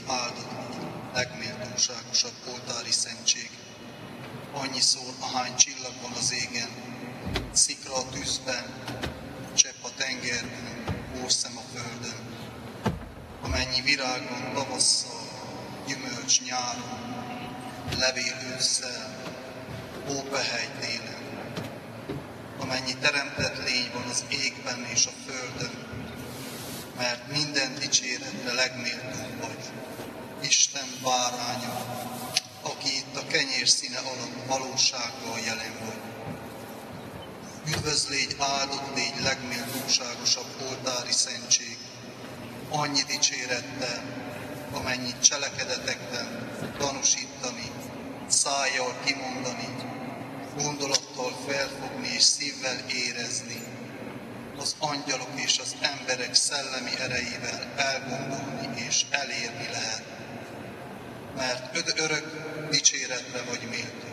áldott légy, legméltóságosabb oltári szentség. Annyiszor, ahány csillag van az égen, szikra a tűzben, csepp a tengerben, hószem a földön. Amennyi virág van tavasszal, gyümölcs nyáron, levél ősszel, hópehely télen. Amennyi teremtett lény van az égben és a földön, mert minden dicséretre legméltóbb vagy, Isten báránya, aki itt a kenyér színe alatt valósággal jelen vagy. Üdvözl légy, áldott légy, legméltóságosabb oltári szentség, annyi dicsérettel, amennyit cselekedetekben tanúsítani, szájjal kimondani, gondolattal felfogni és szívvel érezni, az angyalok és az emberek szellemi erejével elgondolni és elérni lehet, mert örök dicséretre vagy méltó.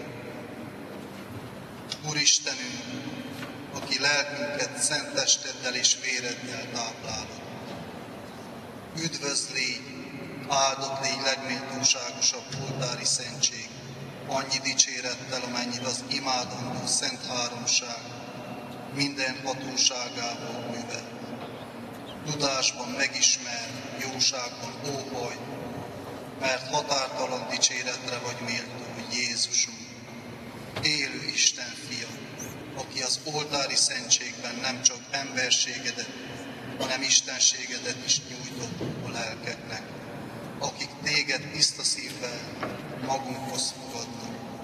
Úristenünk, aki lelkünket szent testeddel és véreddel táplálod. Üdvözl légy, áldott légy, legméltóságosabb oltári szentség, annyi dicsérettel, amennyit az imádandó szent háromság minden hatóságával művel. Tudásban megismer, jóságban óhaj, mert határtalan dicséretre vagy méltó, Jézusunk, élő Isten fia, aki az oltári szentségben nem csak emberségedet, hanem istenségedet is nyújtott a lelkeknek, akik téged tiszta szívvel magunkhoz fogadnak.